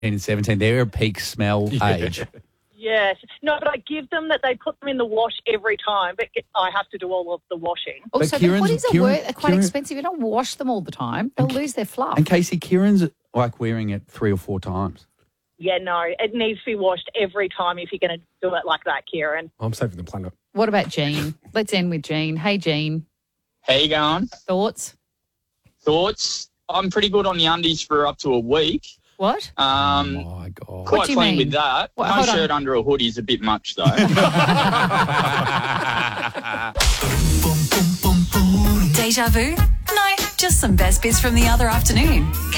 and 17. They're a peak smell age. Yes. No, but I give them that they put them in the wash every time, but I have to do all of the washing. Also, Kieran's- the hoodies Kieran- are quite expensive. You don't wash them all the time. They'll lose their fluff. And Casey, Kieran's like wearing it 3 or 4 times. Yeah, no, it needs to be washed every time if you're going to do it like that, Kieran. I'm saving the planet. What about Jean? Let's end with Jean. Hey, Jean. How you going? Thoughts? I'm pretty good on the undies for up to a week. What? Oh, my God. What Quite do you clean mean? with that. What, No hold on. shirt under a hoodie is a bit much, though. Deja vu? No, just some best bits from the other afternoon.